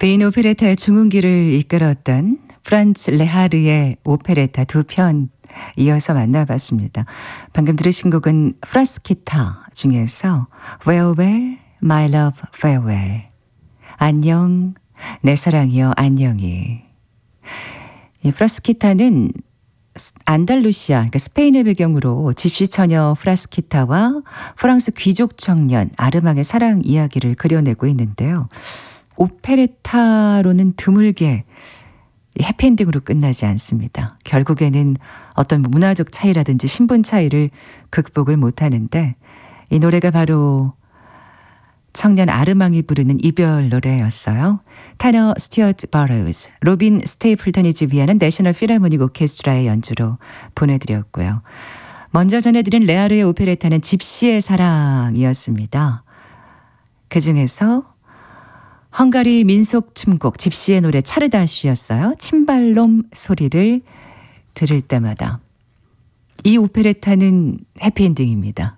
베인 오페레타의 중흥기를 이끌었던 프란츠 레하르의 오페레타 두 편 이어서 만나봤습니다. 방금 들으신 곡은 프라스키타 중에서 Farewell, My Love, Farewell. 안녕, 내 사랑이여 안녕히. 이 프라스키타는 안달루시아, 그러니까 스페인을 배경으로 집시 처녀 프라스키타와 프랑스 귀족 청년 아르망의 사랑 이야기를 그려내고 있는데요. 오페레타로는 드물게 해피엔딩으로 끝나지 않습니다. 결국에는 어떤 문화적 차이라든지 신분 차이를 극복을 못하는데 이 노래가 바로 청년 아르망이 부르는 이별 노래였어요. 타너 스튜어트 버러우즈, 로빈 스테이플턴이 지휘하는 내셔널 필하모닉 오케스트라의 연주로 보내드렸고요. 먼저 전해드린 레아르의 오페레타는 집시의 사랑이었습니다. 그중에서 헝가리 민속춤곡 집시의 노래 차르다시였어요. 침발롬 소리를 들을 때마다. 이 오페레타는 해피엔딩입니다.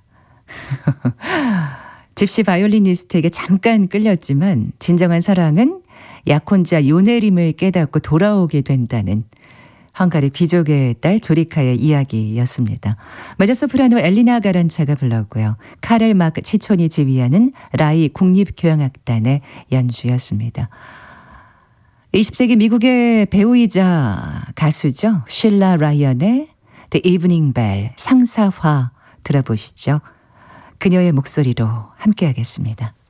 집시 바이올리니스트에게 잠깐 끌렸지만 진정한 사랑은 약혼자 요네림을 깨닫고 돌아오게 된다는 헝가리 귀족의 딸 조리카의 이야기였습니다. 메조소프라노 엘리나 가란차가 불렀고요. 카렐 마크 치촌이 지휘하는 라이 국립교향악단의 연주였습니다. 20세기 미국의 배우이자 가수죠. 쉴라 라이언의 The Evening Bell 상사화 들어보시죠. 그녀의 목소리로 함께하겠습니다.